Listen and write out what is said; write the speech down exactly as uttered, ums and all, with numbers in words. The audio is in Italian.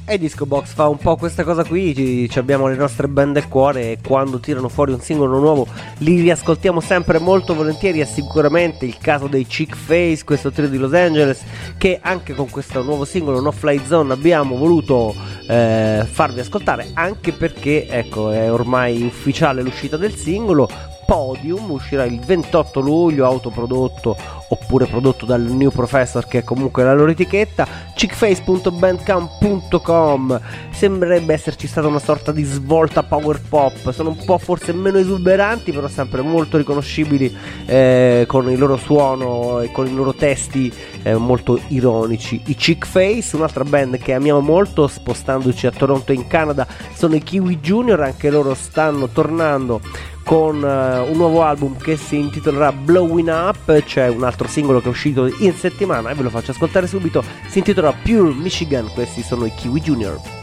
E Disco Box fa un po' questa cosa qui, ci, ci abbiamo le nostre band del cuore e quando tirano fuori un singolo nuovo li riascoltiamo sempre molto volentieri. È sicuramente il caso dei Chick Face, questo trio di Los Angeles, che anche con questo nuovo singolo No Fly Zone abbiamo voluto eh, farvi ascoltare, anche perché ecco è ormai ufficiale l'uscita del singolo. Podium uscirà il ventotto luglio, autoprodotto oppure prodotto dal New Professor, che è comunque la loro etichetta. chickface punto bandcamp punto com. Sembrerebbe esserci stata una sorta di svolta power pop, sono un po' forse meno esuberanti, però sempre molto riconoscibili eh, con il loro suono e con i loro testi eh, molto ironici. I Chick Face, un'altra band che amiamo molto, spostandoci a Toronto in Canada, sono i Kiwi Junior, anche loro stanno tornando con uh, un nuovo album che si intitolerà Blowing Up. C'è un altro singolo che è uscito in settimana e ve lo faccio ascoltare subito, si intitola Pure Michigan. Questi sono i Kiwi Junior.